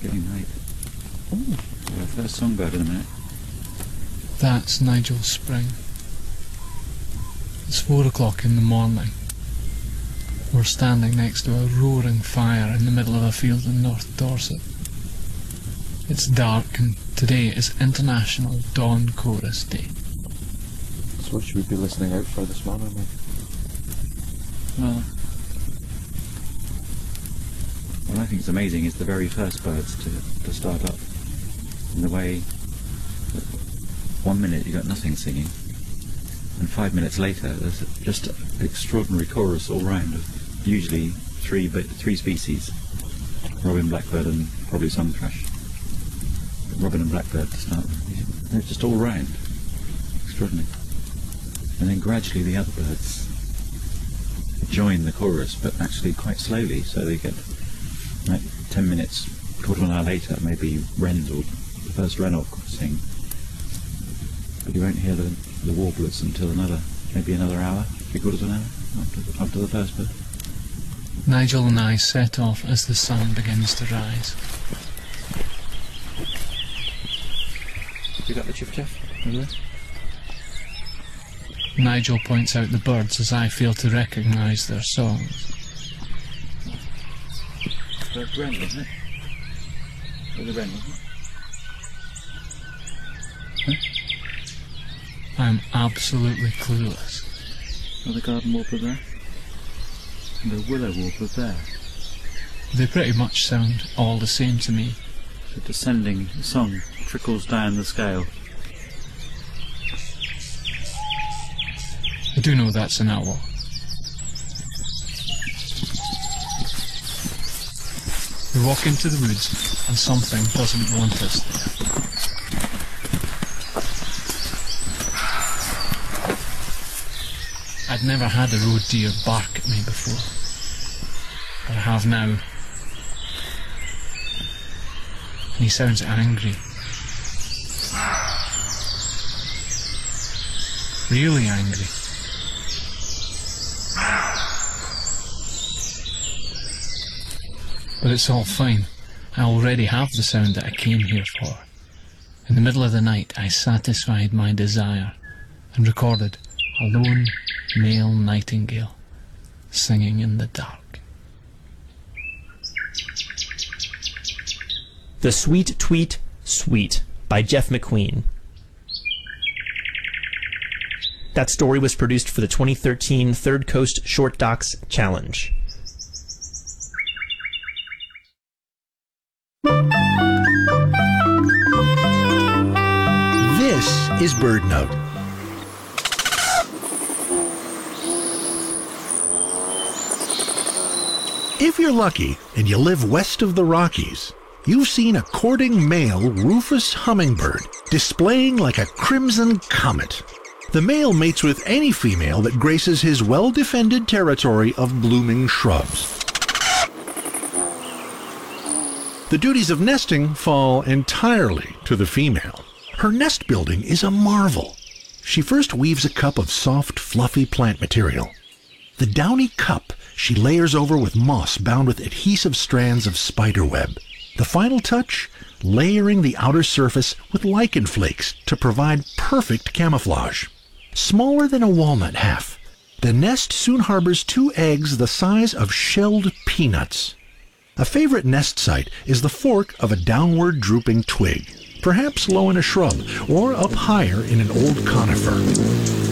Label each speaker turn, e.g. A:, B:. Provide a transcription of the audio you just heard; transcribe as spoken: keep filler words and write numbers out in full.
A: getting late. Ooh. Our first songbird in a minute.
B: That's Nigel Spring. It's four o'clock in the morning. We're standing next to a roaring fire in the middle of a field in North Dorset. It's dark and today is International Dawn Chorus Day.
C: So what should we be listening out for this morning, mate?
A: Well, what I think is amazing is the very first birds to, to start up. In the way that one minute you got nothing singing, and five minutes later there's just an extraordinary chorus all round of usually three three species, robin, blackbird and probably some thrush. But robin and blackbird to start with. They're just all round. Extraordinary. And then gradually the other birds join the chorus, but actually quite slowly, so they get like ten minutes, quarter of an hour later, maybe wrens or the first wren will sing. But you won't hear the, the warblers until another, maybe another hour, three quarters of an hour after the, after the first bird.
B: Nigel and I set off as the sun begins to rise.
A: You got the chiff chaff over there?
B: Nigel points out the birds as I fail to recognise their songs.
A: The wren, wasn't it? Or the wren, wasn't it? Huh?
B: I'm absolutely clueless.
A: Or the garden warbler there? And the willow warbler there.
B: They pretty much sound all the same to me.
A: The descending song trickles down the scale.
B: I do know that's an owl. We walk into the woods and something doesn't want us there. I'd never had a road deer bark at me before, but I have now. And he sounds angry. Really angry. But it's all fine. I already have the sound that I came here for. In the middle of the night, I satisfied my desire and recorded a lone male nightingale singing in the dark.
D: The Sweet Tweet Sweet by Jeff McQueen. That story was produced for the twenty thirteen Third Coast Short Docs Challenge.
E: This is BirdNote. If you're lucky and you live west of the Rockies, you've seen a courting male rufous hummingbird displaying like a crimson comet. The male mates with any female that graces his well-defended territory of blooming shrubs. The duties of nesting fall entirely to the female. Her nest building is a marvel. She first weaves a cup of soft, fluffy plant material. The downy cup she layers over with moss bound with adhesive strands of spiderweb. The final touch, layering the outer surface with lichen flakes to provide perfect camouflage. Smaller than a walnut half, the nest soon harbors two eggs the size of shelled peanuts. A favorite nest site is the fork of a downward drooping twig, perhaps low in a shrub or up higher in an old conifer.